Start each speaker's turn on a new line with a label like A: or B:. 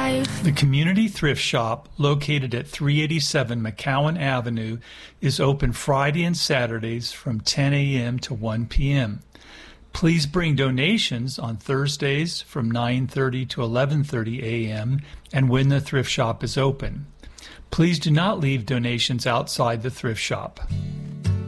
A: life.
B: The Community Thrift Shop, located at 387 McCowan Avenue, is open Friday and Saturdays from 10 a.m. to 1 p.m. Please bring donations on Thursdays from 9:30 to 11:30 a.m. and when the thrift shop is open. Please do not leave donations outside the thrift shop.